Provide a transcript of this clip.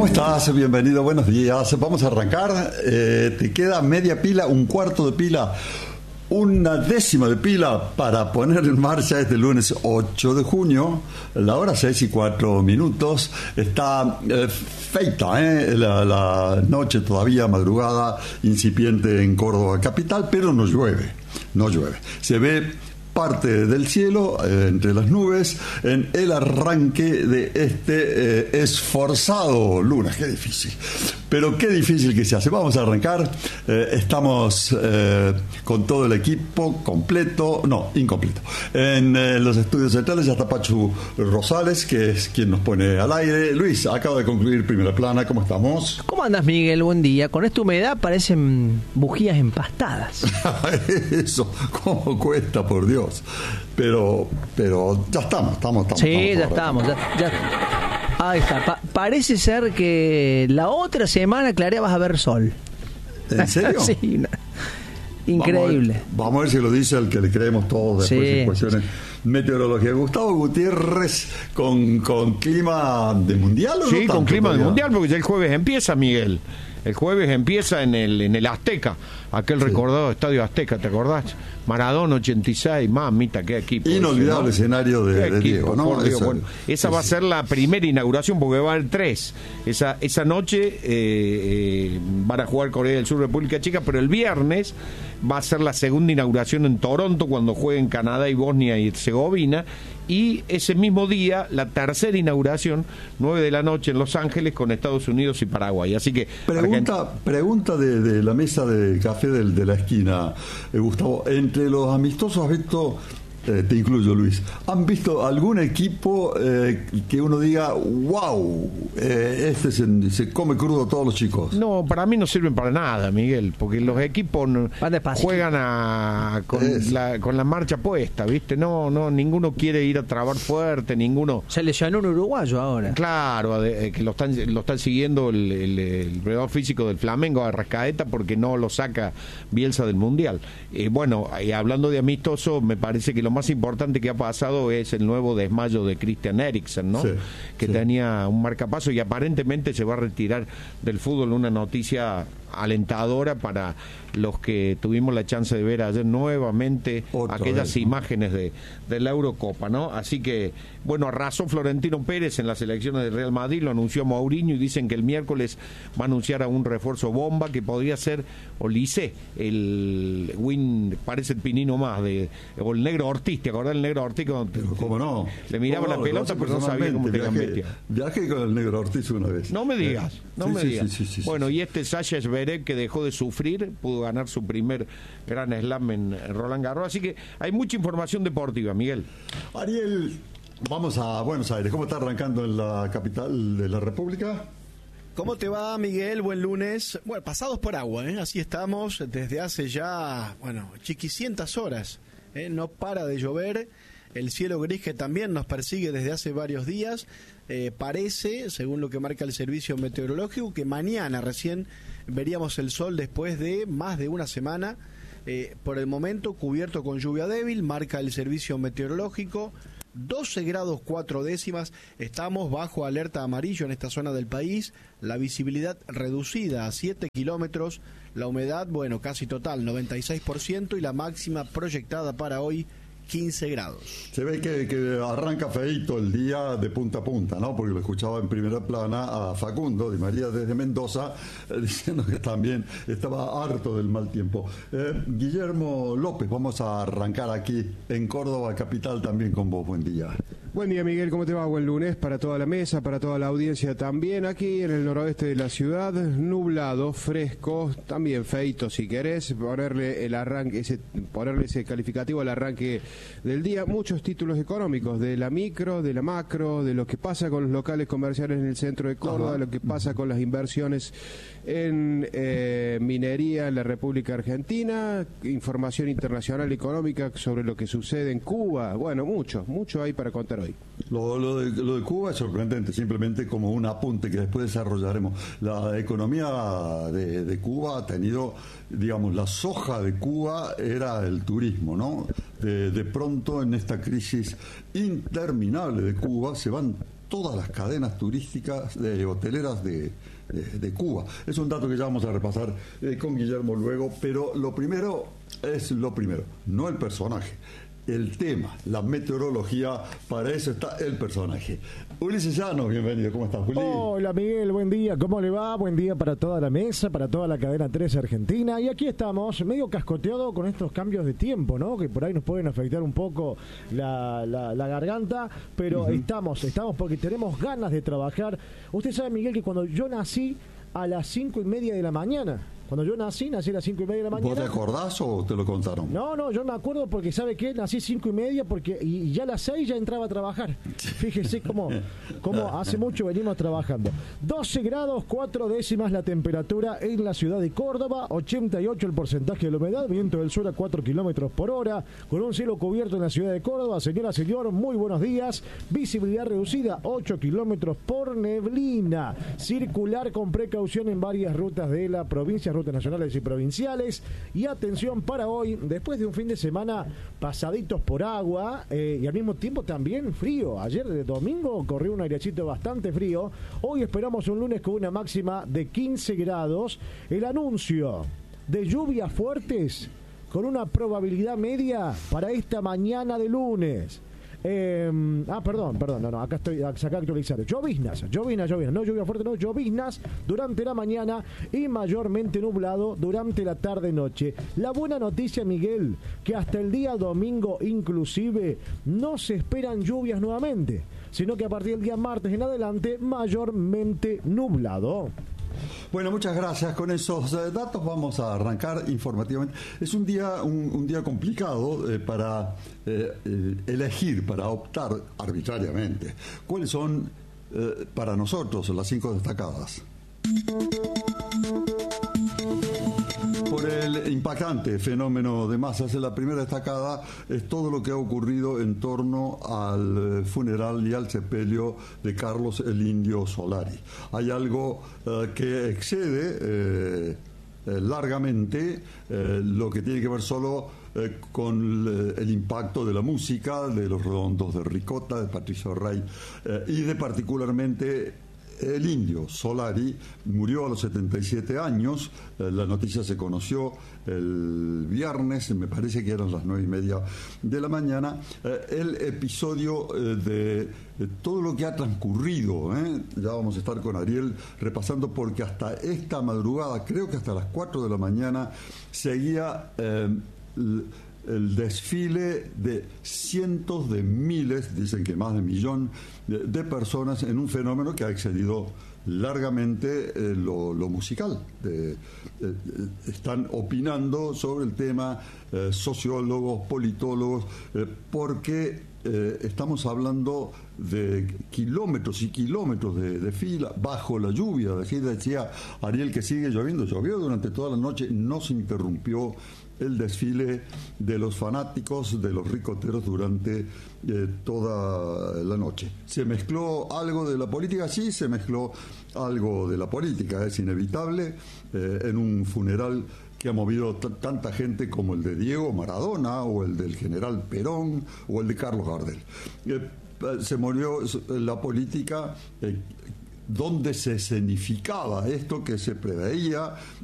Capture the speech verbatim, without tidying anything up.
¿Cómo estás? Bienvenido, buenos días. Vamos a arrancar. Eh, te queda media pila, un cuarto de pila, una décima de pila para poner en marcha este lunes ocho de junio, la hora seis y cuatro minutos. Está eh, feita eh, la, la noche todavía, madrugada incipiente en Córdoba capital, pero no llueve, no llueve. Se ve parte del cielo eh, entre las nubes en el arranque de este eh, esforzado lunes. Qué difícil, pero qué difícil que se hace. Vamos a arrancar. Eh, estamos eh, con todo el equipo completo, no, incompleto. En eh, los estudios centrales ya está Pachu Rosales, que es quien nos pone al aire. Luis, acaba de concluir Primera Plana. ¿Cómo estamos? ¿Cómo andas, Miguel? Buen día. Con esta humedad parecen bujías empastadas. Eso, ¿cómo cuesta, por Dios? Pero, pero ya estamos, estamos, estamos. Sí, estamos ya estamos. Ya, ya. Ahí está. Pa- parece ser que la otra semana, Clarea, vas a ver sol. ¿En serio? Sí, no. Increíble. Vamos a, ver, vamos a ver si lo dice el que le creemos todos después Sí, en cuestiones sí. Meteorología. Gustavo Gutiérrez, con, con clima de mundial, ¿o Sí, no tanto con clima de todavía? mundial, porque ya el jueves empieza, Miguel. El jueves empieza en el en el Azteca, aquel sí. recordado Estadio Azteca, ¿te acordás? Maradona ochenta y seis, mamita, qué equipo. Inolvidable ese, ¿no? Escenario de, de equipo, Diego, ¿no? Dios, Esa, bueno, esa va a ser la primera inauguración, porque va a haber tres. Esa esa noche eh, eh, van a jugar Corea del Sur, República Checa, pero el viernes va a ser la segunda inauguración en Toronto, cuando jueguen Canadá y Bosnia y Herzegovina. Y ese mismo día, la tercera inauguración, nueve de la noche en Los Ángeles, con Estados Unidos y Paraguay. Así que Pregunta, Argentina... pregunta de, de la mesa de café del, de la esquina, eh, Gustavo. Entre los amistosos, ¿has visto, eh, te incluyo, Luis, han visto algún equipo eh, que uno diga, wow, eh, este se, se come crudo todos los chicos? No, para mí no sirven para nada, Miguel, porque los equipos no, juegan a, con, la, con la marcha puesta, ¿viste? No, no, ninguno quiere ir a trabar fuerte, ninguno... Se lesionó un uruguayo ahora. Claro, de, que lo están lo están siguiendo el, el, el preparador físico del Flamengo, Arrascaeta, porque no lo saca Bielsa del Mundial. Eh, bueno, y hablando de amistoso, me parece que lo más importante que ha pasado es el nuevo desmayo de Christian Eriksen, ¿no? Sí, que sí. tenía un marcapaso y aparentemente se va a retirar del fútbol. Una noticia alentadora para los que tuvimos la chance de ver ayer nuevamente Otra aquellas vez, ¿no? imágenes de, de la Eurocopa, ¿no? Así que, bueno, arrasó Florentino Pérez en las elecciones del Real Madrid, lo anunció Mourinho, y dicen que el miércoles va a anunciar a un refuerzo bomba que podría ser Olise, el win, parece el pinino más, de, o el negro Ortiz, ¿te acordás del negro Ortiz? Pero, ¿cómo no? Le miraba no, la pelota, pero no sabía cómo te viajé, viajé con el negro Ortiz una vez. No me digas, no sí, me sí, digas. Sí, sí, sí, bueno, sí. y este Sasha Zverev, que dejó de sufrir, pudo ganar su primer gran slam en Roland Garros. Así que hay mucha información deportiva, Miguel. Ariel, vamos a Buenos Aires. ¿Cómo está arrancando en la capital de la República? ¿Cómo te va, Miguel? Buen lunes. Bueno, pasados por agua, ¿eh? Así estamos desde hace ya, bueno, chiquicientas horas. ¿eh? No para de llover. El cielo gris que también nos persigue desde hace varios días. Eh, parece, según lo que marca el servicio meteorológico, que mañana recién veríamos el sol después de más de una semana. Eh, por el momento cubierto con lluvia débil, marca el servicio meteorológico. doce grados cuatro décimas, estamos bajo alerta amarillo en esta zona del país, la visibilidad reducida a siete kilómetros, la humedad, bueno, casi total, noventa y seis por ciento, y la máxima proyectada para hoy, quince grados. Se ve que, que arranca feíto el día de punta a punta, ¿no? Porque lo escuchaba en Primera Plana a Facundo Di María desde Mendoza, eh, diciendo que también estaba harto del mal tiempo. Eh, Guillermo López, vamos a arrancar aquí en Córdoba capital también con vos. Buen día. Buen día, Miguel, ¿cómo te va? Buen lunes para toda la mesa, para toda la audiencia también. Aquí en el noroeste de la ciudad, nublado, fresco, también feito si querés, ponerle el arranque, ese, ponerle ese calificativo al arranque del día. Muchos títulos económicos, de la micro, de la macro, de lo que pasa con los locales comerciales en el centro de Córdoba, Ajá. lo que pasa con las inversiones en eh, minería en la República Argentina, información internacional económica sobre lo que sucede en Cuba. Bueno, mucho, mucho hay para contar hoy. Lo, lo, de, lo de Cuba es sorprendente, simplemente como un apunte que después desarrollaremos. La economía de, de Cuba ha tenido, digamos, la soja de Cuba era el turismo, ¿no? De, de pronto en esta crisis interminable de Cuba se van todas las cadenas turísticas de hoteleras de, de, de Cuba. Es un dato que ya vamos a repasar eh, con Guillermo luego, pero lo primero es lo primero, no el personaje. El tema, la meteorología, para eso está el personaje. Ulises Llano, bienvenido, ¿cómo estás, Juli? Hola Miguel, buen día, ¿cómo le va? Buen día para toda la mesa, para toda la cadena tres Argentina. Y aquí estamos, medio cascoteado con estos cambios de tiempo, ¿no? Que por ahí nos pueden afectar un poco la, la, la garganta, pero uh-huh. estamos, estamos porque tenemos ganas de trabajar. Usted sabe, Miguel, que cuando yo nací a las cinco y media de la mañana, cuando yo nací, nací a las cinco y media de la mañana. ¿Vos te acordás o te lo contaron? No, no, yo me acuerdo porque, ¿sabe qué? Nací cinco y media porque y, y ya a las seis ya entraba a trabajar. Fíjese cómo, cómo hace mucho venimos trabajando. doce grados, cuatro décimas la temperatura en la ciudad de Córdoba, ochenta y ocho el porcentaje de la humedad, viento del sur a cuatro kilómetros por hora, con un cielo cubierto en la ciudad de Córdoba. Señora, señor, muy buenos días. Visibilidad reducida, ocho kilómetros por neblina. Circular con precaución en varias rutas de la provincia, rutas nacionales y provinciales. Y atención para hoy, después de un fin de semana pasaditos por agua eh, y al mismo tiempo también frío. Ayer de domingo corrió un airecito bastante frío. Hoy esperamos un lunes con una máxima de quince grados. El anuncio de lluvias fuertes con una probabilidad media para esta mañana de lunes. Eh, ah, perdón, perdón, no, no, acá estoy, acá actualizar. Lloviznas, lloviznas, lloviznas, no lluvia fuerte, no, lloviznas durante la mañana y mayormente nublado durante la tarde-noche. La buena noticia, Miguel, que hasta el día domingo inclusive no se esperan lluvias nuevamente, sino que a partir del día martes en adelante mayormente nublado. Bueno, muchas gracias. Con esos eh, datos vamos a arrancar informativamente. Es un día un, un día complicado eh, para eh, eh, elegir, para optar arbitrariamente. ¿Cuáles son eh, para nosotros las cinco destacadas? Por el impactante fenómeno de masas, la primera destacada es todo lo que ha ocurrido en torno al funeral y al sepelio de Carlos el Indio Solari. Hay algo eh, que excede eh, eh, largamente eh, lo que tiene que ver solo eh, con el, el impacto de la música, de los redondos de Ricota, de Patricio Rey eh, y de particularmente el Indio Solari. Murió a los setenta y siete años. Eh, la noticia se conoció el viernes, me parece que eran las nueve y media de la mañana. Eh, el episodio eh, de, de todo lo que ha transcurrido, ¿eh? Ya vamos a estar con Ariel repasando, porque hasta esta madrugada, creo que hasta las cuatro de la mañana, seguía eh, l- el desfile de cientos de miles, dicen que más de un millón de, de personas en un fenómeno que ha excedido largamente eh, lo, lo musical. De, eh, están opinando sobre el tema eh, sociólogos, politólogos, eh, porque eh, estamos hablando de kilómetros y kilómetros de, de fila bajo la lluvia. Decía Ariel que sigue lloviendo, llovió durante toda la noche, no se interrumpió el desfile de los fanáticos, de los ricoteros durante eh, toda la noche. ¿Se mezcló algo de la política? Sí, se mezcló algo de la política, es inevitable, eh, en un funeral que ha movido t- tanta gente como el de Diego Maradona, o el del general Perón, o el de Carlos Gardel. Eh, se murió la política eh, donde se escenificaba esto que se preveía